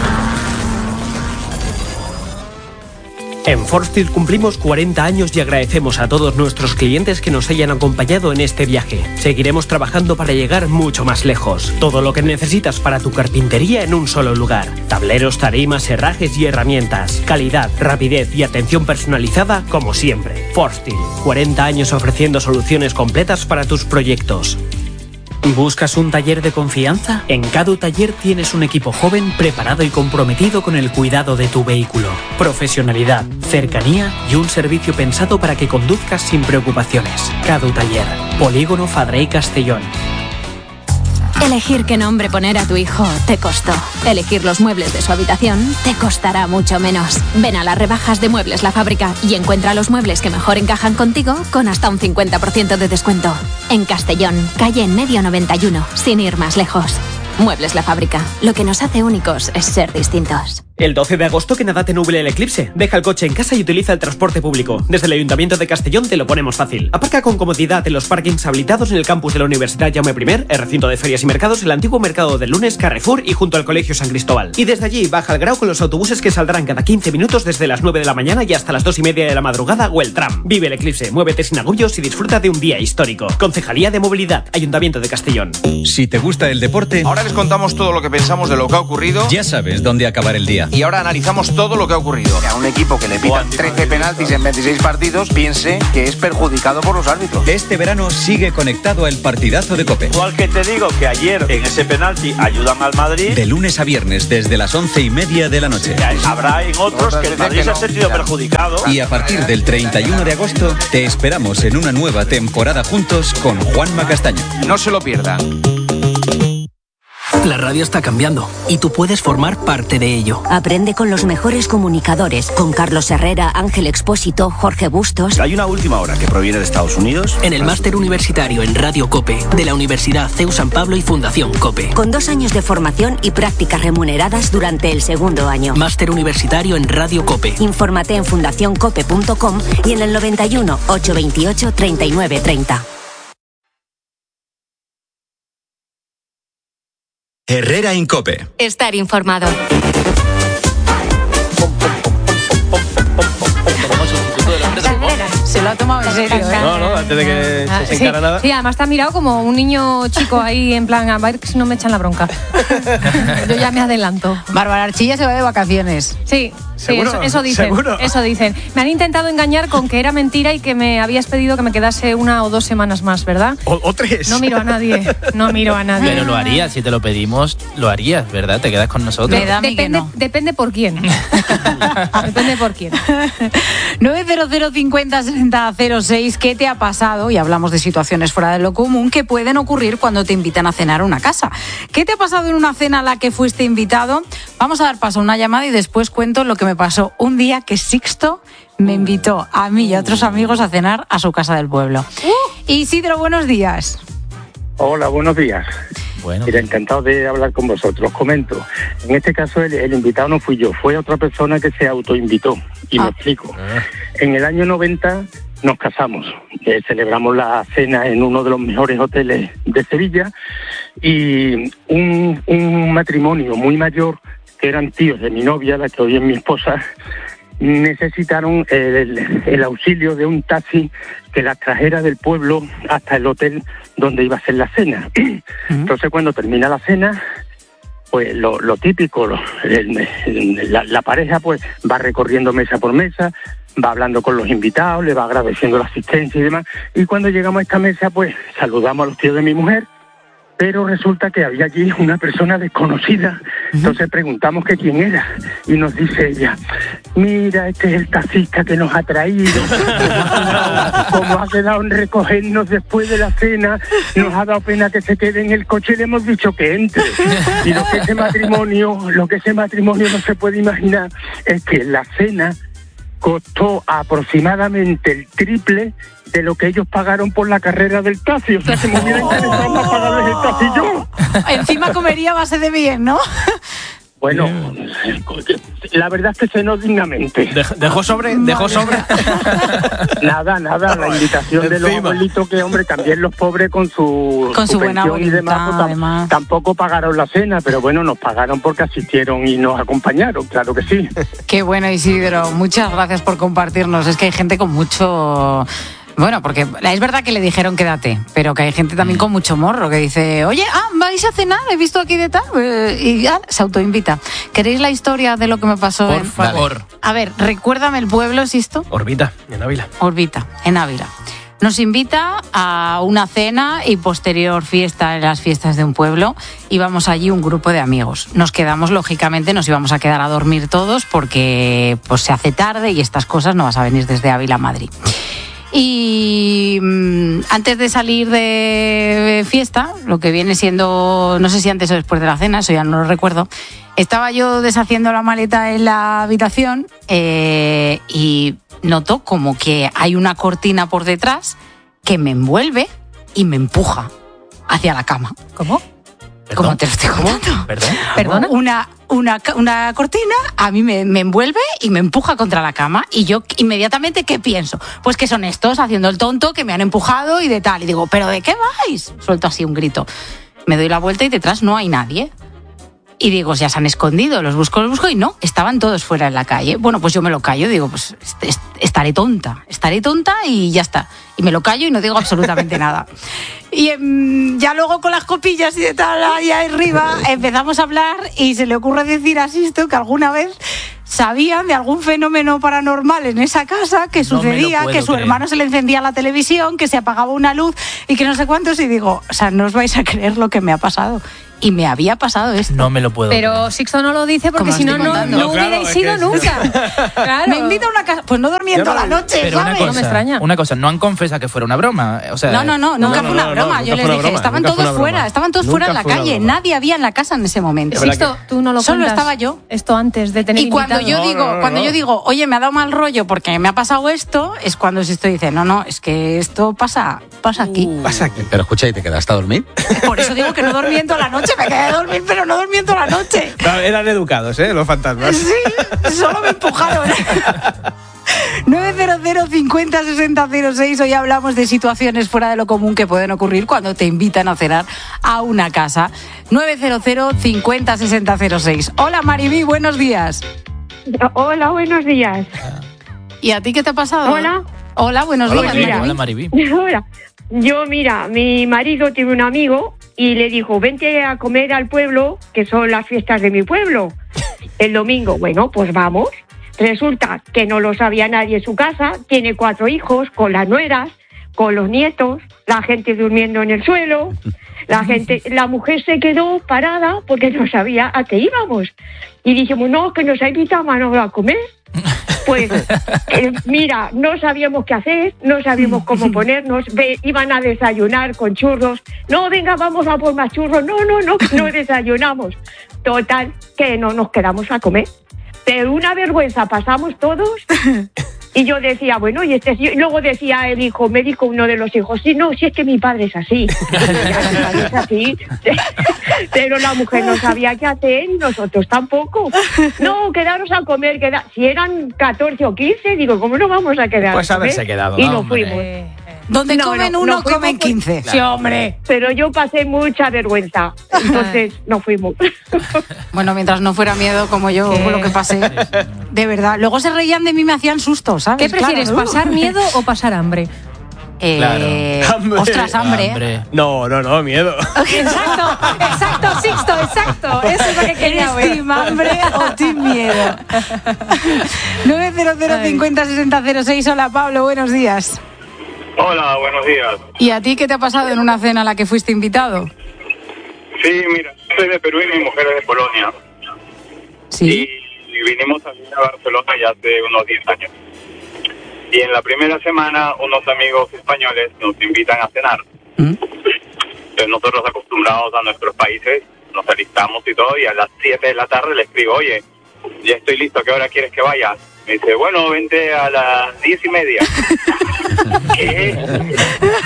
En Forstil cumplimos 40 años y agradecemos a todos nuestros clientes que nos hayan acompañado en este viaje. Seguiremos trabajando para llegar mucho más lejos. Todo lo que necesitas para tu carpintería en un solo lugar. Tableros, tarimas, herrajes y herramientas. Calidad, rapidez y atención personalizada como siempre. Forstil, 40 años ofreciendo soluciones completas para tus proyectos. ¿Buscas un taller de confianza? En Cadu Taller tienes un equipo joven, preparado y comprometido con el cuidado de tu vehículo. Profesionalidad, cercanía y un servicio pensado para que conduzcas sin preocupaciones. Cadu Taller, Polígono Fadrey Castellón. Elegir qué nombre poner a tu hijo te costó. Elegir los muebles de su habitación te costará mucho menos. Ven a las rebajas de Muebles La Fábrica y encuentra los muebles que mejor encajan contigo con hasta un 50% de descuento. En Castellón, calle En Medio 91, sin ir más lejos. Muebles La Fábrica. Lo que nos hace únicos es ser distintos. El 12 de agosto que nada te nuble el eclipse. Deja el coche en casa y utiliza el transporte público. Desde el Ayuntamiento de Castellón te lo ponemos fácil. Aparca con comodidad en los parkings habilitados en el campus de la Universidad Jaume I, el recinto de ferias y mercados, el antiguo mercado del lunes, Carrefour y junto al Colegio San Cristóbal. Y desde allí baja al Grau con los autobuses que saldrán cada 15 minutos desde las 9 de la mañana y hasta las 2:30 de la madrugada o el tram. Vive el eclipse, muévete sin agobios y disfruta de un día histórico. Concejalía de Movilidad, Ayuntamiento de Castellón. Si te gusta el deporte, ahora les contamos todo lo que pensamos de lo que ha ocurrido. Ya sabes dónde acabar el día. Y ahora analizamos todo lo que ha ocurrido. Que a un equipo que le pitan 13 penaltis en 26 partidos piense que es perjudicado por los árbitros. Este verano sigue conectado al partidazo de COPE. Igual que te digo que ayer en ese penalti ayudan al Madrid. De lunes a viernes desde las 11:30 de la noche. Habrá en otros que el Madrid se ha sentido perjudicado. Y a partir del 31 de agosto te esperamos en una nueva temporada juntos con Juanma Castaño. No se lo pierdan. La radio está cambiando y tú puedes formar parte de ello. Aprende con los mejores comunicadores, con Carlos Herrera, Ángel Expósito, Jorge Bustos. Hay una última hora que proviene de Estados Unidos. En el máster universitario en Radio COPE de la Universidad CEU San Pablo y Fundación COPE. Con 2 años de formación y prácticas remuneradas durante el segundo año. Máster universitario en Radio COPE. Infórmate en fundacioncope.com y en el 91 828 39 30. Herrera en COPE. Estar informado. Se lo ha tomado en serio, ¿eh? No, antes de que se encara nada. Sí, además te ha mirado como un niño chico ahí, en plan, a ver si no me echan la bronca. Yo ya me adelanto. Bárbara Archilla se va de vacaciones. Sí. ¿Seguro? Eso dicen. ¿Seguro? Eso dicen. Me han intentado engañar con que era mentira y que me habías pedido que me quedase 1 o 2 semanas más, ¿verdad? O 3. No miro a nadie. Pero lo harías, si te lo pedimos, lo harías, ¿verdad? Te quedas con nosotros. Depende por quién. Depende por quién. 900 50 60 06. ¿Qué te ha pasado? Y hablamos de situaciones fuera de lo común que pueden ocurrir cuando te invitan a cenar a una casa. ¿Qué te ha pasado en una cena a la que fuiste invitado? Vamos a dar paso a una llamada y después cuento lo que me pasó un día que Sixto me invitó a mí y a otros amigos a cenar a su casa del pueblo. Isidro, buenos días. Hola, buenos días. Mira, encantado de hablar con vosotros. Os comento, en este caso el invitado no fui yo, fue otra persona que se autoinvitó. Y me explico. En el año 90 nos casamos, celebramos la cena en uno de los mejores hoteles de Sevilla y un matrimonio muy mayor, que eran tíos de mi novia, la que hoy es mi esposa, necesitaron el auxilio de un taxi que las trajera del pueblo hasta el hotel donde iba a ser la cena. Entonces cuando termina la cena, pues lo típico, la pareja pues va recorriendo mesa por mesa, va hablando con los invitados, le va agradeciendo la asistencia y demás, y cuando llegamos a esta mesa pues saludamos a los tíos de mi mujer, pero resulta que había allí una persona desconocida. Entonces preguntamos que quién era y nos dice ella: mira, este es el taxista que nos ha traído, como ha quedado en recogernos después de la cena, nos ha dado pena que se quede en el coche y le hemos dicho que entre. Y lo que ese matrimonio no se puede imaginar es que la cena costó aproximadamente el triple de lo que ellos pagaron por la carrera del taxi. O sea, que me hubiera interesado más pagarles el taxi yo. Encima comería a base de bien, ¿no? Bueno, la verdad es que cenó dignamente. ¿Dejó sobre? Nada, la invitación de los abuelitos, que hombre, también los pobres con su buena pensión y demás, pues, tampoco pagaron la cena, pero bueno, nos pagaron porque asistieron y nos acompañaron, claro que sí. Qué bueno, Isidro, muchas gracias por compartirnos. Es que hay gente con mucho... Bueno, porque es verdad que le dijeron quédate, pero que hay gente también con mucho morro que dice, oye, ¿vais a cenar? He visto aquí de tal. Y ya se autoinvita. ¿Queréis la historia de lo que me pasó? Por favor. A ver, recuérdame el pueblo, Sisto. Orbita, en Ávila. Nos invita a una cena y posterior fiesta en las fiestas de un pueblo. Íbamos allí un grupo de amigos. Nos quedamos, lógicamente, nos íbamos a quedar a dormir todos porque pues se hace tarde y estas cosas no vas a venir desde Ávila a Madrid. Y antes de salir de fiesta, lo que viene siendo, no sé si antes o después de la cena, eso ya no lo recuerdo, estaba yo deshaciendo la maleta en la habitación y noto como que hay una cortina por detrás que me envuelve y me empuja hacia la cama. ¿Cómo? ¿Cómo te lo estoy contando? ¿Perdona? Una cortina a mí me envuelve y me empuja contra la cama y yo inmediatamente, ¿qué pienso? Pues que son estos haciendo el tonto, que me han empujado y de tal. Y digo, ¿pero de qué vais? Suelto así un grito. Me doy la vuelta y detrás no hay nadie. Y digo, ya se han escondido, los busco y no, estaban todos fuera en la calle. Bueno, pues yo me lo callo, digo, pues estaré tonta y ya está. Y me lo callo y no digo absolutamente nada. Y ya luego con las copillas y de tal, ahí arriba, empezamos a hablar y se le ocurre decir a Sisto que alguna vez sabían de algún fenómeno paranormal en esa casa que sucedía, que su hermano se le encendía la televisión, que se apagaba una luz y que no sé cuántos. Y digo, o sea, no os vais a creer lo que me ha pasado. Y me había pasado esto. No me lo puedo Pero creer. Sixto no lo dice porque si no hubierais ido nunca. Claro. Me invita a una casa, pues no durmiendo la noche, pero ¿sabes? No me extraña. Una cosa, no han confesado que fuera una broma. O sea, no, nunca fue una broma. Yo les dije, estaban todos fuera en la calle. Nadie había en la casa en ese momento. Sixto, tú no lo Solo cuentas. estaba yo. Esto antes de tener invitado. Y cuando yo digo, oye, me ha dado mal rollo porque me ha pasado esto, es cuando Sisto dice, no, es que esto pasa aquí. Pasa aquí. Pero escucha, ¿y te quedaste a dormir? Por eso digo que no durmiendo la noche, me quedé a dormir, pero no durmiendo la noche. Eran educados, los fantasmas. Sí, solo me empujaron. 900 50 60 06. Hoy hablamos de situaciones fuera de lo común que pueden ocurrir cuando te invitan a cenar a una casa. 900 50 60 06. Hola Maribí, buenos días. Hola, buenos días. ¿Y a ti qué te ha pasado? Hola, buenos días. Hola, Maribí. Hola. Yo, mira, mi marido tiene un amigo y le dijo, vente a comer al pueblo, que son las fiestas de mi pueblo, el domingo. Bueno, pues vamos. Resulta que no lo sabía nadie en su casa, tiene 4 hijos, con las nueras, con los nietos, la gente durmiendo en el suelo, la mujer se quedó parada porque no sabía a qué íbamos. Y dijimos, no, que nos ha invitado Manolo a comer. Pues, mira, no sabíamos qué hacer, no sabíamos cómo ponernos, iban a desayunar con churros. No, venga, vamos a por más churros. No desayunamos. Total, que no nos quedamos a comer. De una vergüenza pasamos todos. Y yo decía, bueno, y luego decía el hijo, me dijo uno de los hijos, si es que mi padre es así. Mi padre es así. Pero la mujer no sabía qué hacer y nosotros tampoco. No, quedaros a comer. Si eran 14 o 15, digo, ¿cómo no vamos a quedar? Pues haberse quedado. Y nos fuimos. Donde comen uno, comen 15. Claro. Sí, hombre. Pero yo pasé mucha vergüenza. Entonces no fuimos. Bueno, mientras no fuera miedo como yo, fue lo que pasé. De verdad. Luego se reían de mí, me hacían susto, ¿sabes? ¿Qué prefieres, pasar miedo o pasar hambre? Hambre. Ostras, hambre. No, miedo. Exacto, Sixto, exacto. Eso es lo que quería ver. ¿Team hambre o team miedo? 900 50 60 06. Hola, Pablo, buenos días. Hola, buenos días. ¿Y a ti qué te ha pasado en una cena a la que fuiste invitado? Sí, mira, soy de Perú y mi mujer es de Polonia. Sí. Y vinimos a vivir a Barcelona ya hace unos 10 años. Y en la primera semana unos amigos españoles nos invitan a cenar. Entonces nosotros, acostumbrados a nuestros países, nos alistamos y todo, y a las 7 de la tarde le escribo, oye, ya estoy listo, ¿a qué hora quieres que vaya? Me dice, bueno, vente a las 10:30. ¿Qué?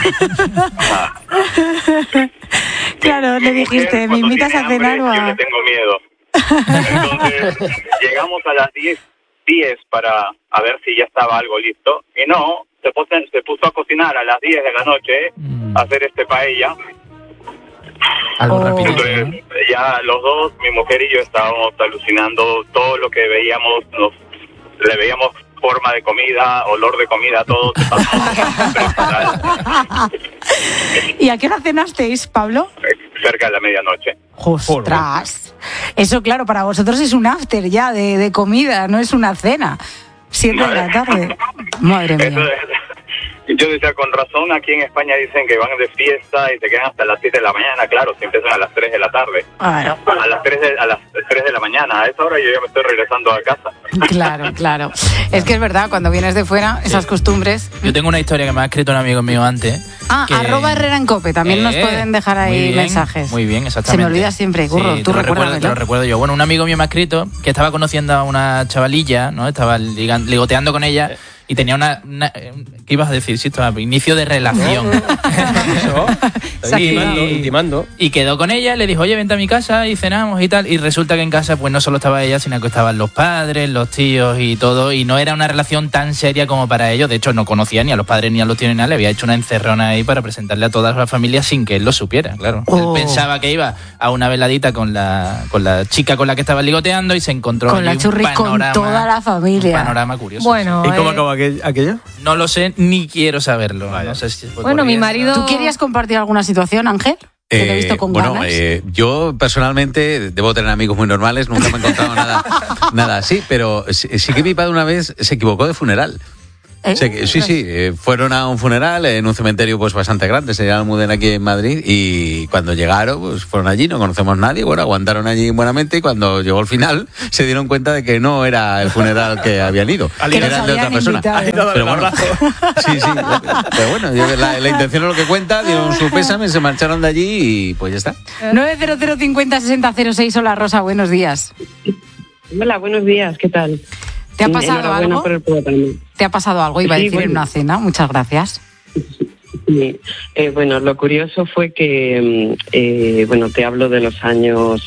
Claro, le dijiste, ¿me invitas a cenar o a...? Yo le tengo miedo. Entonces llegamos a las 10 para a ver si ya estaba algo listo, y no, se puso a cocinar a las 10 de la noche, a hacer paella. Algo rápido. Entonces, ya los dos, mi mujer y yo, estábamos alucinando todo lo que veíamos, le veíamos forma de comida, olor de comida, todo. ¿Y a qué hora cenasteis, Pablo? Cerca de la medianoche. ¡Ostras! Eso, claro, para vosotros es un after ya de comida, no es una cena. 7 de la tarde. Madre mía. Yo decía, con razón, aquí en España dicen que van de fiesta y se quedan hasta las 7 de la mañana. Claro, si empiezan a las 3 de la tarde. Claro. A las 3 de la mañana. A esa hora yo ya me estoy regresando a casa. Claro. Es que es verdad, cuando vienes de fuera, esas costumbres... Yo tengo una historia que me ha escrito un amigo mío antes. @Herrera en Cope, también nos pueden dejar ahí mensajes. Muy bien, exactamente. Se me olvida siempre, Curro, sí, tú recuérdamelo. Te lo recuerdo yo. Bueno, un amigo mío me ha escrito que estaba conociendo a una chavalilla, ¿no? Estaba ligoteando con ella y tenía una ¿qué ibas a decir? Sí, inicio de relación. Eso. Intimando. Y quedó con ella, le dijo, oye, vente a mi casa y cenamos y tal. Y resulta que en casa pues no solo estaba ella, sino que estaban los padres, los tíos y todo. Y no era una relación tan seria como para ellos. De hecho, no conocía ni a los padres ni a los tíos ni nada. Le había hecho una encerrona ahí para presentarle a toda la familia sin que él lo supiera, claro. Él pensaba que iba a una veladita con la chica con la que estaba ligoteando y se encontró con la churri con toda la familia. Un panorama curioso. Bueno, ¿Y cómo acabó aquello? No lo sé, ni quiero saberlo. No sé si bueno, mi marido... ¿Tú querías compartir alguna situación, Ángel? Que te he visto con ganas. Yo personalmente debo tener amigos muy normales, nunca me he encontrado nada así, pero sí que mi padre una vez se equivocó de funeral. Fueron a un funeral en un cementerio pues bastante grande, se llama Almudena, aquí en Madrid, y cuando llegaron pues fueron allí, no conocemos a nadie, bueno, aguantaron allí buenamente, y cuando llegó el final se dieron cuenta de que no era el funeral que habían ido, que era de otra persona. Pero bueno, pero bueno, la intención es lo que cuenta, dieron su pésame, se marcharon de allí y pues ya está. 900 50 60 06. Hola, Rosa, buenos días. Hola, buenos días, ¿qué tal? ¿Te ha pasado algo? ¿Te ha pasado algo? Iba a decir en una cena. Muchas gracias. Sí. Bueno, lo curioso fue que, te hablo de los años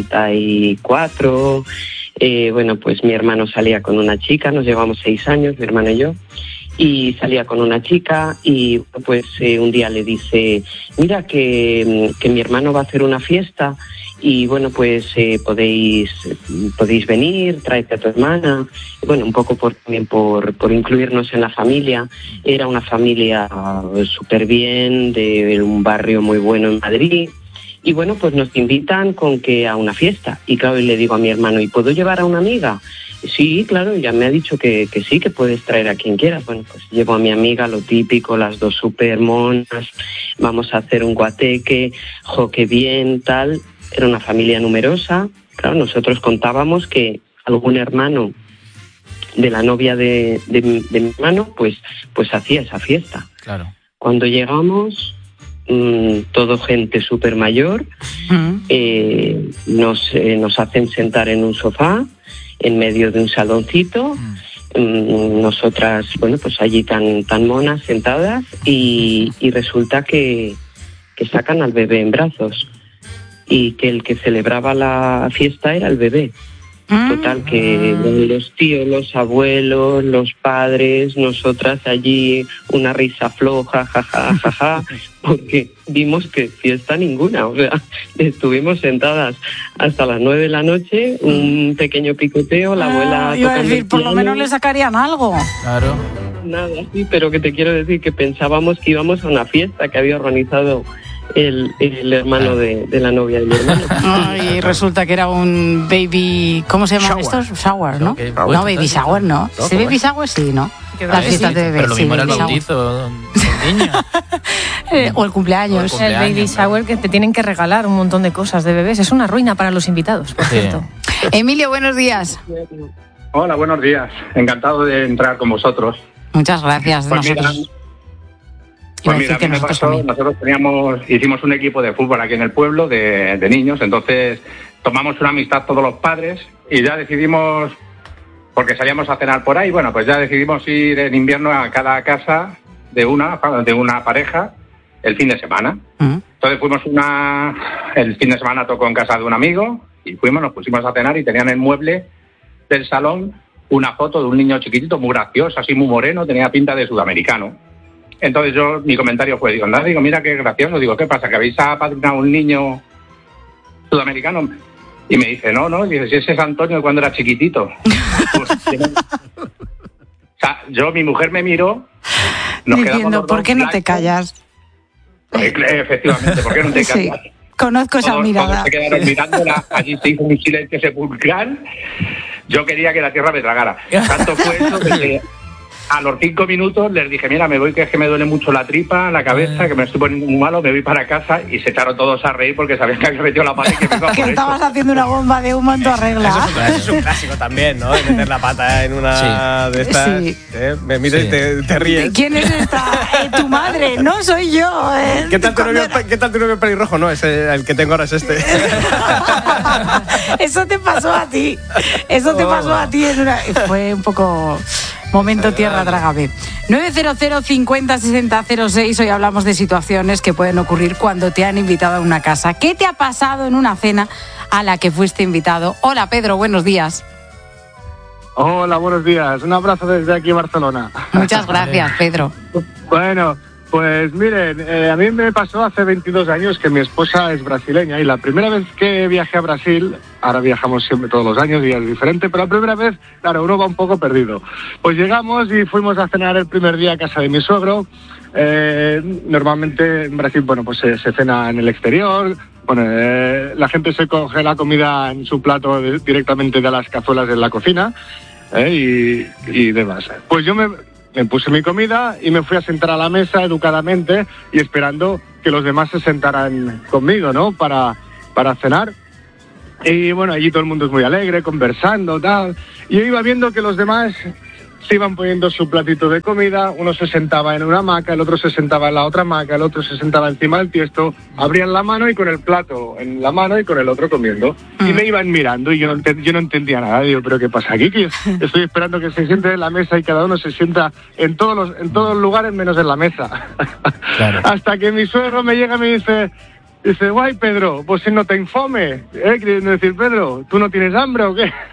84. Bueno, pues mi hermano salía con una chica, nos llevamos 6 años, mi hermano y yo, y salía con una chica y pues un día le dice, mira que mi hermano va a hacer una fiesta y bueno, pues podéis venir, tráete a tu hermana. Bueno, un poco también por incluirnos en la familia. Era una familia súper bien, de un barrio muy bueno en Madrid. Y bueno, pues nos invitan a una fiesta. Y claro, le digo a mi hermano, ¿y puedo llevar a una amiga? Sí, claro, ya me ha dicho que sí, que puedes traer a quien quieras. Bueno, pues llevo a mi amiga, lo típico, las dos súper monas, vamos a hacer un guateque, qué bien, tal. Era una familia numerosa. Claro, nosotros contábamos que algún hermano de la novia de mi hermano, pues hacía esa fiesta. Claro. Cuando llegamos, todo gente súper mayor, nos hacen sentar en un sofá, en medio de un saloncito, nosotras, bueno, pues allí tan monas sentadas, y resulta que sacan al bebé en brazos. Y que el que celebraba la fiesta era el bebé. Total, que los tíos, los abuelos, los padres, nosotras allí una risa floja, jaja, porque vimos que fiesta ninguna. O sea, estuvimos sentadas hasta las 9 de la noche, un pequeño picoteo, la abuela iba a tocando decir, el por lo piano. menos le sacarían algo. Claro. Nada, sí, pero que te quiero decir que pensábamos que íbamos a una fiesta que había organizado el hermano de la novia de mi hermano. Y resulta que era un baby... ¿Cómo se llaman estos? Shower, ¿no? No, baby shower, ¿no. ¿Sí, baby shower? Sí, ¿no? Las fiestas de bebés. Pero lo mismo era el bautizo del niño. O el cumpleaños. El baby shower, que te tienen que regalar un montón de cosas de bebés. Es una ruina para los invitados, por cierto. Emilio, buenos días. Hola, buenos días. Encantado de entrar con vosotros. Muchas gracias. Pues mira, a mí me pasó, nosotros hicimos un equipo de fútbol aquí en el pueblo de niños, entonces tomamos una amistad todos los padres y ya decidimos, porque salíamos a cenar por ahí, bueno, pues ya decidimos ir en invierno a cada casa de una pareja el fin de semana. Entonces fuimos el fin de semana tocó en casa de un amigo y nos pusimos a cenar y tenían el mueble del salón una foto de un niño chiquitito, muy gracioso, así muy moreno, tenía pinta de sudamericano. Entonces mi comentario fue, mira qué gracioso, ¿qué pasa? ¿Que habéis apadrinado a un niño sudamericano? Y me dice, no, dice, si ese es Antonio de cuando era chiquitito. O sea, mi mujer me miró, diciendo, ¿por qué no te callas? Efectivamente, ¿por qué no te callas? Sí, conozco esa mirada. Todos se quedaron mirándola, allí se hizo un silencio sepulcral. Yo quería que la tierra me tragara. Tanto fue eso que a los 5 minutos les dije, mira, me voy, que es que me duele mucho la tripa, la cabeza, que me estoy poniendo muy malo, me voy para casa, y se echaron todos a reír porque sabían que había metido la pata y que me iba por que estabas haciendo una bomba de humo en tu arregla. Eso es un clásico también, ¿no? De meter la pata en una de estas. Sí. Me miras y te ríes. ¿Quién es esta? Tu madre, no soy yo. ¿Qué tal tu novio pelirrojo? No, el que tengo ahora es este. Eso te pasó a ti. Eso te pasó a ti. Fue un poco... Momento tierra, trágame. 900 50 60 06. Hoy hablamos de situaciones que pueden ocurrir cuando te han invitado a una casa. ¿Qué te ha pasado en una cena a la que fuiste invitado? Hola, Pedro, buenos días. Hola, buenos días. Un abrazo desde aquí, Barcelona. Muchas gracias, Pedro. Bueno, pues miren, a mí me pasó hace 22 años que mi esposa es brasileña y la primera vez que viajé a Brasil, ahora viajamos siempre todos los años y es diferente, pero la primera vez, claro, uno va un poco perdido. Pues llegamos y fuimos a cenar el primer día a casa de mi suegro. Normalmente en Brasil, bueno, pues se cena en el exterior. Bueno, la gente se coge la comida en su plato directamente de las cazuelas en la cocina y demás. Pues yo me puse mi comida y me fui a sentar a la mesa educadamente y esperando que los demás se sentaran conmigo, ¿no? Para cenar. Y bueno, allí todo el mundo es muy alegre, conversando, tal. Y yo iba viendo que los demás se iban poniendo su platito de comida, uno se sentaba en una hamaca, el otro se sentaba en la otra hamaca, el otro se sentaba encima del tiesto, abrían la mano y con el plato en la mano y con el otro comiendo. Y me iban mirando y yo no entendía nada. Digo, ¿pero qué pasa aquí? Que estoy esperando que se sienten en la mesa y cada uno se sienta en todos los lugares menos en la mesa. Claro. Hasta que mi suegro me llega y me dice, guay, Pedro, pues si no te infome, queriendo decir, Pedro, ¿tú no tienes hambre o qué?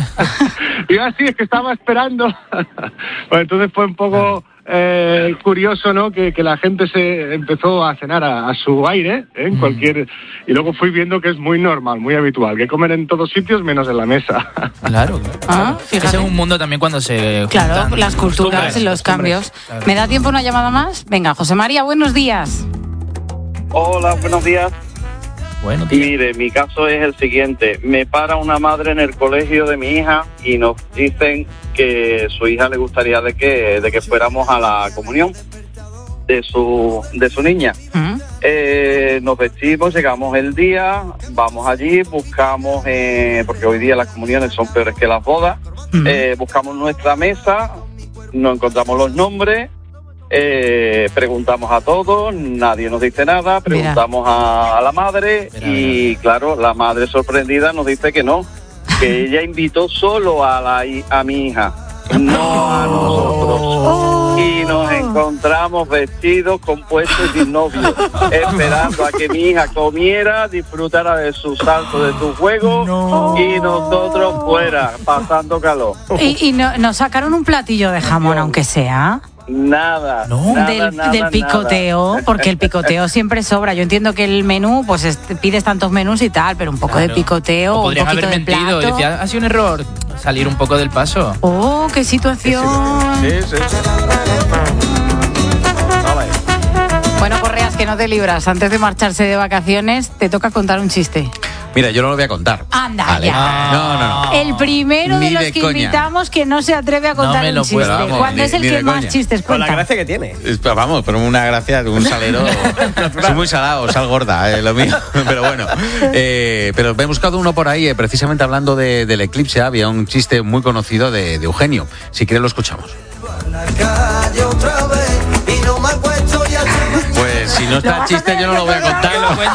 Y yo, así es que estaba esperando. Bueno, entonces fue un poco curioso, ¿no? Que la gente se empezó a cenar a su aire, en cualquier... Y luego fui viendo que es muy normal, muy habitual, que comen en todos sitios menos en la mesa. Claro. Fíjate. Es un mundo también cuando se claro, las culturas y los cambios. Claro. ¿Me da tiempo una llamada más? Venga, José María, buenos días. Hola, buenos días. Bueno, mire, mi caso es el siguiente. Me para una madre en el colegio de mi hija y nos dicen que su hija le gustaría de que fuéramos a la comunión de su niña. Nos vestimos, llegamos el día, vamos allí, buscamos, porque hoy día las comuniones son peores que las bodas, buscamos nuestra mesa, nos encontramos los nombres. Preguntamos a todos, nadie nos dice nada, preguntamos a la madre y claro, la madre sorprendida nos dice que no, que ella invitó solo a mi hija, no a nosotros. Y nos encontramos vestidos, compuestos y sin novio, esperando a que mi hija comiera, disfrutara de su salto, de su juego y nosotros fuera, pasando calor. ¿Y nos sacaron un platillo de jamón, aunque sea? Nada, del picoteo, nada. Porque el picoteo siempre sobra. Yo entiendo que el menú, pues pides tantos menús y tal, pero un poco de picoteo, un poquito haber de mentido, plato. Decía, ha sido un error. salir un poco del paso. ¡Oh, qué situación! Sí. Bueno, Correas, que no te libras. Antes de marcharse de vacaciones, te toca contar un chiste. Mira, yo no lo voy a contar. Anda, vale. ya. No. El primero Ni de los de que coña. invitamos que no se atreve a contar un chiste. Vamos, ¿Cuándo es el que más chistes Con cuenta? la gracia que tiene. Vamos, pero una gracia, un salero. Soy muy salado, sal gorda, lo mío. Pero bueno. Pero me he buscado uno por ahí, precisamente hablando del eclipse. Había un chiste muy conocido de Eugenio. Si quieres lo escuchamos. Pues si no está el chiste yo no lo voy a contar.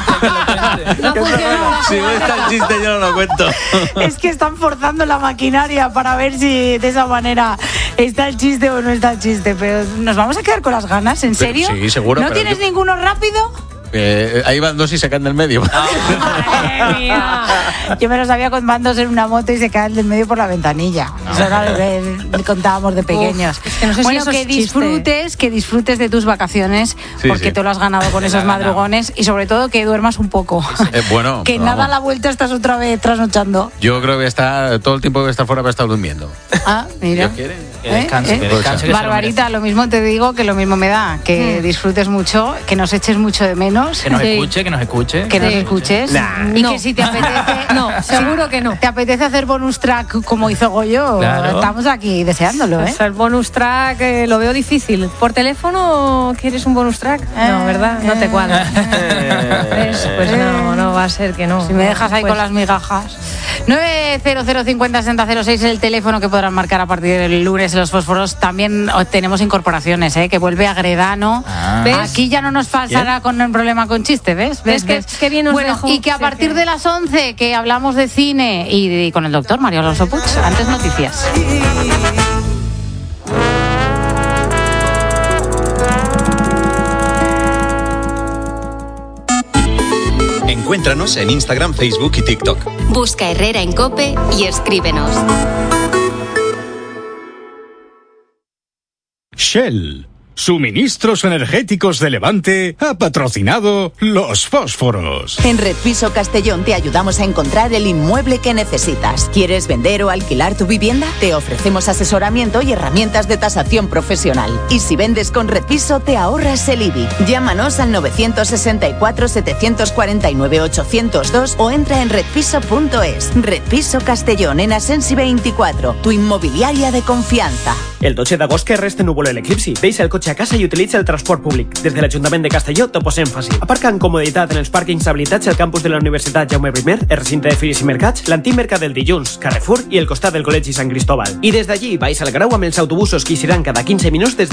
Si no está el chiste yo no lo cuento. Es que están forzando la maquinaria para ver si de esa manera está el chiste o no está el chiste. Pero nos vamos a quedar con las ganas, ¿en serio? Sí, seguro. ¿No tienes ninguno rápido? Ahí van dos y se caen del medio. Madre mía. Yo me lo sabía con mandos en una moto y se caen del medio por la ventanilla. Eso era lo que contábamos de pequeños. Es que no sé bueno, si eso es que disfrutes de tus vacaciones, porque te lo has ganado con esos madrugones y sobre todo que duermas un poco. Bueno, que nada a la vuelta estás otra vez trasnochando. Yo creo que voy a estar, todo el tiempo que voy a estar fuera voy a estar durmiendo. Ah, mira. Que descanse. Barbarita, lo mismo te digo, que lo mismo me da. Que disfrutes mucho, que nos eches mucho de menos. Que nos escuche. Que nos escuches. Y que si te apetece... No, seguro que no. ¿Te apetece hacer bonus track como hizo Goyo? Claro. Estamos aquí deseándolo, ¿eh? O sea, el bonus track lo veo difícil. ¿Por teléfono quieres un bonus track? No, ¿verdad? No te cuadra. Pues no va a ser que no. Si me dejas ahí con las migajas. 900506006 es el teléfono que podrán marcar a partir del lunes en los fósforos. También tenemos incorporaciones, que vuelve Agredano. ¿Ves? Aquí ya no nos faltará con el problema con chiste, ¿ves? ¿Ves? Qué bien os bueno, dejo. y que a partir de las 11 que hablamos de cine y con el doctor Mario Alonso Puig. Antes noticias. Encuéntranos en Instagram, Facebook y TikTok. Busca Herrera en COPE y escríbenos. Shell, suministros energéticos de Levante, ha patrocinado Los Fósforos. En Red Piso Castellón te ayudamos a encontrar el inmueble que necesitas. ¿Quieres vender o alquilar tu vivienda? Te ofrecemos asesoramiento y herramientas de tasación profesional. Y si vendes con Red Piso, te ahorras el IBI. Llámanos al 964-749-802 o entra en redpiso.es. Red Piso Castellón, en Asensi 24, tu inmobiliaria de confianza. El 12 d'agost que resta núvol l'eclipsi. Deixa el cotxe a casa i utilitza el transport públic. Des de l'Ajuntament de Castelló te posem fàcil. Aparca amb comoditat en els pàrquings habilitats al campus de la Universitat Jaume I, el recinte de Fires i Mercats, l'antic mercat del dilluns, Carrefour i el costat del Col·legi Sant Cristóbal. I des d'allí vais al Grau amb els autobusos que hi seran cada 15 minuts des